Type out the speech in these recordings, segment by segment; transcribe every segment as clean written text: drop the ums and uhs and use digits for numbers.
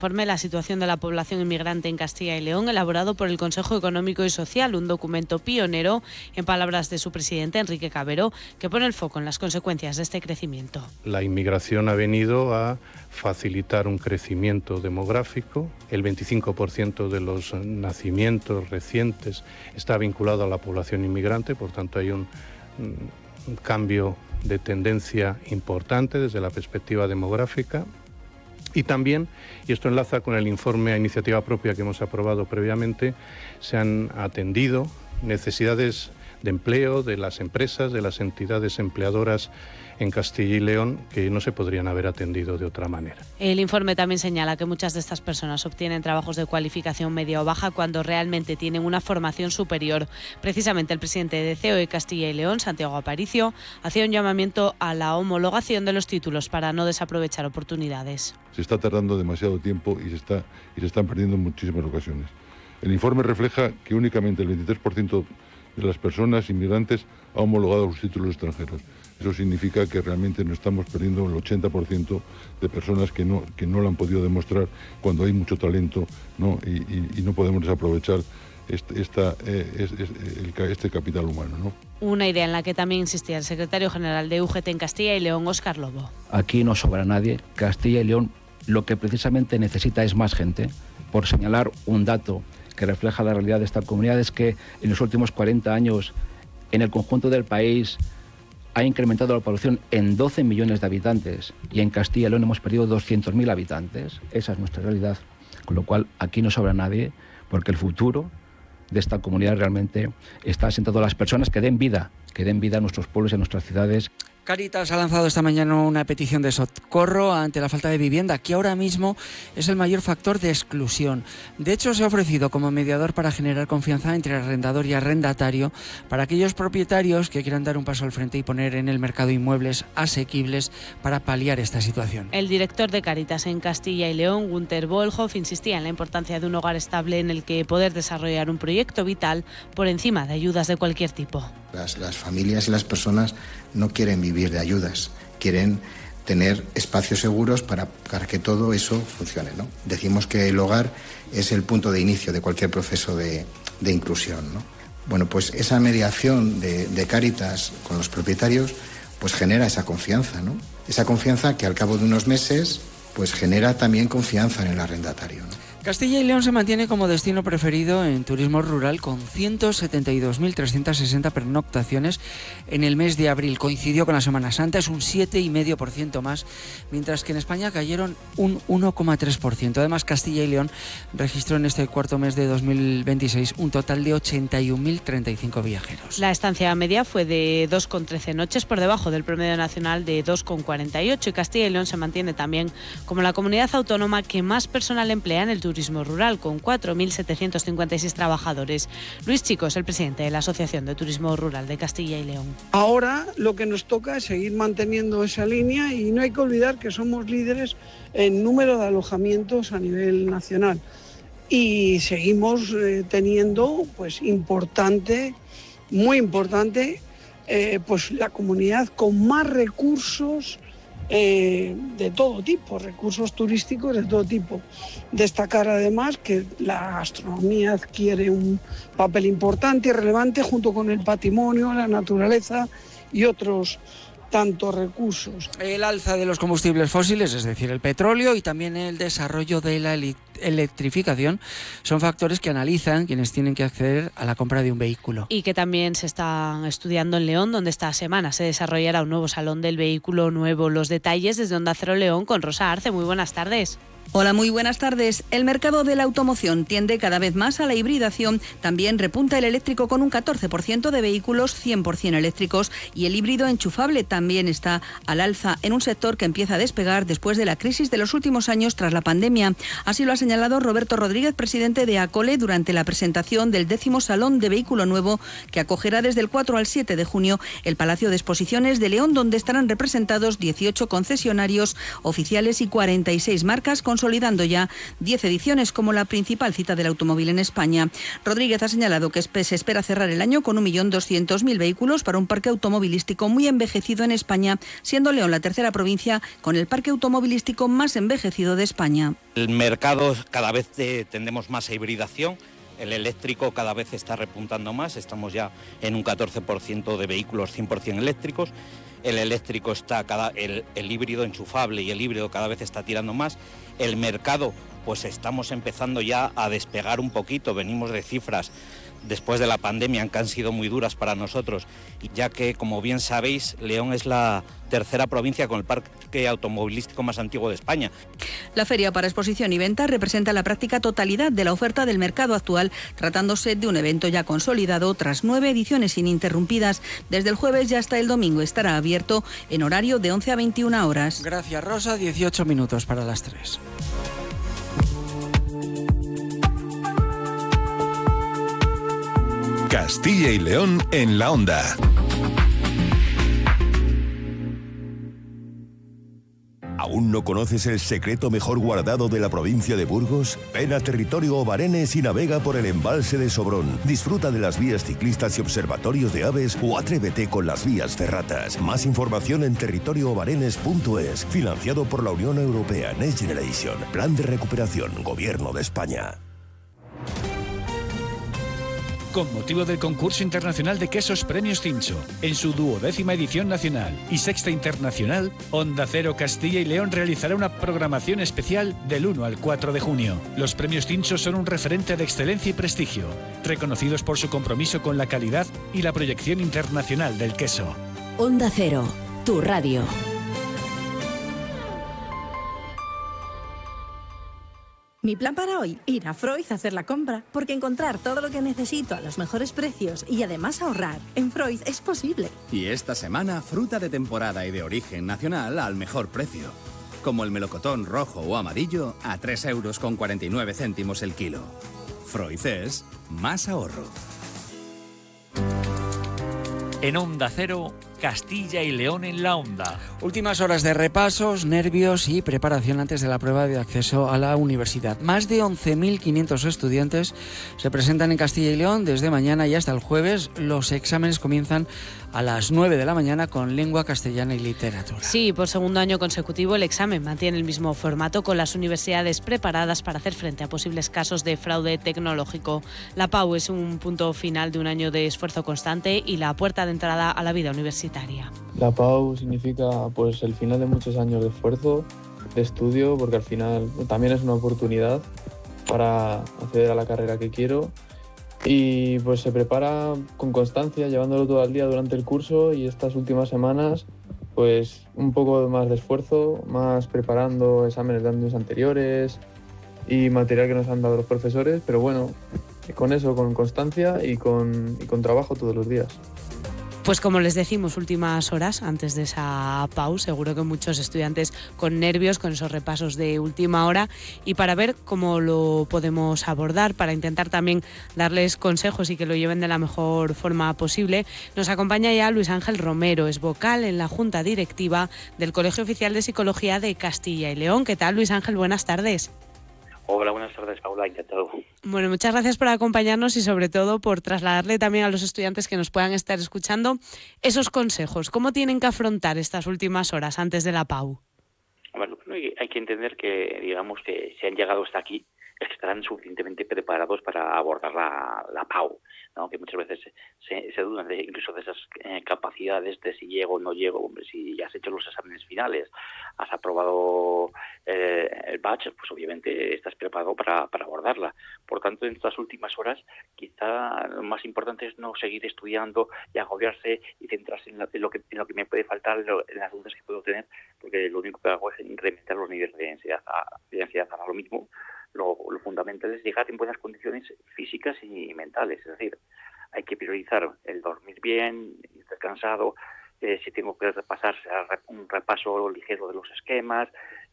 Informe La situación de la población inmigrante en Castilla y León, elaborado por el Consejo Económico y Social, un documento pionero, en palabras de su presidente, Enrique Cabero, que pone el foco en las consecuencias de este crecimiento. La inmigración ha venido a facilitar un crecimiento demográfico. El 25% de los nacimientos recientes está vinculado a la población inmigrante, por tanto hay un cambio de tendencia importante desde la perspectiva demográfica. Y también, y esto enlaza con el informe a iniciativa propia que hemos aprobado previamente, se han atendido necesidades de empleo de las empresas, de las entidades empleadoras en Castilla y León, que no se podrían haber atendido de otra manera. El informe también señala que muchas de estas personas obtienen trabajos de cualificación media o baja cuando realmente tienen una formación superior. Precisamente el presidente de COE Castilla y León, Santiago Aparicio, hacía un llamamiento a la homologación de los títulos para no desaprovechar oportunidades. Se está tardando demasiado tiempo y se están perdiendo en muchísimas ocasiones. El informe refleja que únicamente el 23% de las personas inmigrantes ha homologado sus títulos extranjeros. Eso significa que realmente nos estamos perdiendo el 80% de personas que no lo han podido demostrar cuando hay mucho talento, ¿no? Y no podemos desaprovechar este capital humano, ¿no? Una idea en la que también insistía el secretario general de UGT en Castilla y León, Óscar Lobo. Aquí no sobra nadie. Castilla y León lo que precisamente necesita es más gente. Por señalar un dato que refleja la realidad de esta comunidad, es que en los últimos 40 años en el conjunto del país ha incrementado la población en 12 millones de habitantes y en Castilla y León hemos perdido 200.000 habitantes. Esa es nuestra realidad, con lo cual aquí no sobra nadie, porque el futuro de esta comunidad realmente está asentado en las personas que den vida a nuestros pueblos y a nuestras ciudades. Cáritas ha lanzado esta mañana una petición de socorro ante la falta de vivienda, que ahora mismo es el mayor factor de exclusión. De hecho, se ha ofrecido como mediador para generar confianza entre arrendador y arrendatario para aquellos propietarios que quieran dar un paso al frente y poner en el mercado inmuebles asequibles para paliar esta situación. El director de Cáritas en Castilla y León, Gunter Bohlhoff, insistía en la importancia de un hogar estable en el que poder desarrollar un proyecto vital por encima de ayudas de cualquier tipo. Las familias y las personas no quieren vivir de ayudas, quieren tener espacios seguros para que todo eso funcione, ¿no? Decimos que el hogar es el punto de inicio de cualquier proceso de inclusión, ¿no? Bueno, pues esa mediación de Cáritas con los propietarios pues genera esa confianza, ¿no? Esa confianza que al cabo de unos meses pues genera también confianza en el arrendatario, ¿no? Castilla y León se mantiene como destino preferido en turismo rural con 172.360 pernoctaciones en el mes de abril. Coincidió con la Semana Santa, es un 7,5% más, mientras que en España cayeron un 1,3%. Además, Castilla y León registró en este cuarto mes de 2026 un total de 81.035 viajeros. La estancia media fue de 2,13 noches, por debajo del promedio nacional de 2,48, y Castilla y León se mantiene también como la comunidad autónoma que más personal emplea en el turismo rural, con 4.756 trabajadores. Luis Chico es el presidente de la Asociación de Turismo Rural de Castilla y León. Ahora lo que nos toca es seguir manteniendo esa línea y no hay que olvidar que somos líderes en número de alojamientos a nivel nacional y seguimos teniendo pues muy importante, pues la comunidad con más recursos de todo tipo, recursos turísticos de todo tipo. Destacar además que la gastronomía adquiere un papel importante y relevante junto con el patrimonio, la naturaleza y otros tantos recursos. El alza de los combustibles fósiles, es decir, el petróleo, y también el desarrollo de la electrificación son factores que analizan quienes tienen que acceder a la compra de un vehículo. Y que también se están estudiando en León, donde esta semana se desarrollará un nuevo salón del vehículo nuevo. Los detalles desde Onda Cero León con Rosa Arce. Muy buenas tardes. Hola, muy buenas tardes. El mercado de la automoción tiende cada vez más a la hibridación. También repunta el eléctrico con un 14% de vehículos 100% eléctricos, y el híbrido enchufable también está al alza en un sector que empieza a despegar después de la crisis de los últimos años tras la pandemia. Así lo ha señalado Roberto Rodríguez, presidente de ACOLE, durante la presentación del 10º Salón de Vehículo Nuevo, que acogerá desde el 4 al 7 de junio el Palacio de Exposiciones de León, donde estarán representados 18 concesionarios oficiales y 46 marcas con consolidando ya 10 ediciones como la principal cita del automóvil en España. Rodríguez ha señalado que se espera cerrar el año con 1.200.000 vehículos para un parque automovilístico muy envejecido en España, siendo León la tercera provincia con el parque automovilístico más envejecido de España. El mercado cada vez tendemos más a hibridación. El eléctrico cada vez está repuntando más, estamos ya en un 14% de vehículos 100% eléctricos. El eléctrico está, el híbrido enchufable y el híbrido cada vez está tirando más. El mercado, pues estamos empezando ya a despegar un poquito, venimos de cifras después de la pandemia que han sido muy duras para nosotros, ya que, como bien sabéis, León es la tercera provincia con el parque automovilístico más antiguo de España. La Feria para Exposición y Venta representa la práctica totalidad de la oferta del mercado actual, tratándose de un evento ya consolidado tras 9 ediciones ininterrumpidas. Desde el jueves ya hasta el domingo estará abierto en horario de 11 a 21 horas. Gracias, Rosa. 18 minutos para las 3. Castilla y León en la onda. ¿Aún no conoces el secreto mejor guardado de la provincia de Burgos? Ven a Territorio Obarenes y navega por el embalse de Sobrón. Disfruta de las vías ciclistas y observatorios de aves o atrévete con las vías ferratas. Más información en territorioobarenes.es. Financiado por la Unión Europea Next Generation. Plan de recuperación. Gobierno de España. Con motivo del concurso internacional de quesos Premios Cincho, en su 12ª edición nacional y 6ª internacional, Onda Cero Castilla y León realizará una programación especial del 1 al 4 de junio. Los Premios Cincho son un referente de excelencia y prestigio, reconocidos por su compromiso con la calidad y la proyección internacional del queso. Onda Cero, tu radio. Mi plan para hoy, ir a Freud a hacer la compra, porque encontrar todo lo que necesito a los mejores precios y además ahorrar en Freud es posible. Y esta semana, fruta de temporada y de origen nacional al mejor precio. Como el melocotón rojo o amarillo a 3,49 € el kilo. Freud es más ahorro. En Onda Cero, Castilla y León en la onda. Últimas horas de repasos, nervios y preparación antes de la prueba de acceso a la universidad. Más de 11.500 estudiantes se presentan en Castilla y León desde mañana y hasta el jueves. Los exámenes comienzan a las 9 de la mañana con lengua castellana y literatura. Sí, por segundo año consecutivo el examen mantiene el mismo formato, con las universidades preparadas para hacer frente a posibles casos de fraude tecnológico. La PAU es un punto final de un año de esfuerzo constante y la puerta de entrada a la vida universitaria. La PAU significa pues el final de muchos años de esfuerzo, de estudio, porque al final también es una oportunidad para acceder a la carrera que quiero, y pues se prepara con constancia, llevándolo todo el día durante el curso, y estas últimas semanas pues un poco más de esfuerzo, más preparando exámenes de años anteriores y material que nos han dado los profesores, pero bueno, con eso, con constancia y con trabajo todos los días. Pues como les decimos, últimas horas antes de esa PAU, seguro que muchos estudiantes con nervios, con esos repasos de última hora, y para ver cómo lo podemos abordar, para intentar también darles consejos y que lo lleven de la mejor forma posible, nos acompaña ya Luis Ángel Romero, es vocal en la Junta Directiva del Colegio Oficial de Psicología de Castilla y León. ¿Qué tal, Luis Ángel? Buenas tardes. Hola, buenas tardes, Paula, encantado. Bueno, muchas gracias por acompañarnos y sobre todo por trasladarle también a los estudiantes que nos puedan estar escuchando esos consejos. ¿Cómo tienen que afrontar estas últimas horas antes de la PAU? Bueno, hay que entender que, digamos, que si han llegado hasta aquí, es que estarán suficientemente preparados para abordar la PAU, ¿no? Que muchas veces se dudan incluso de esas capacidades de si llego o no llego. Hombre, si ya has hecho los exámenes finales, has aprobado el batch, pues obviamente estás preparado para abordarla. Por tanto, en estas últimas horas, quizá lo más importante es no seguir estudiando y agobiarse y centrarse en lo que me puede faltar, en las dudas que puedo tener, porque lo único que hago es incrementar los niveles de ansiedad. Ahora lo mismo. Lo fundamental es llegar en buenas condiciones físicas y mentales, es decir, hay que priorizar el dormir bien, estar cansado, si tengo que repasar, un repaso ligero de los esquemas,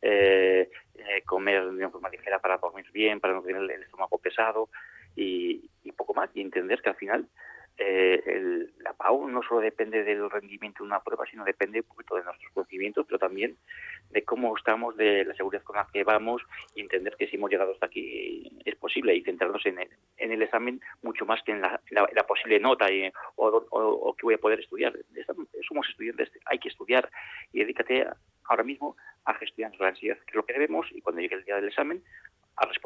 comer de una forma ligera para dormir bien, para no tener el estómago pesado y poco más, y entender que al final la PAU no solo depende del rendimiento de una prueba, sino depende un poquito de nuestros conocimientos, pero también de cómo estamos, de la seguridad con la que vamos, y entender que si hemos llegado hasta aquí es posible, y centrarnos en el examen mucho más que en la posible nota o que voy a poder estudiar. Somos estudiantes, hay que estudiar, y dedícate ahora mismo a gestionar la ansiedad, que es lo que debemos, y cuando llegue el día del examen, a responder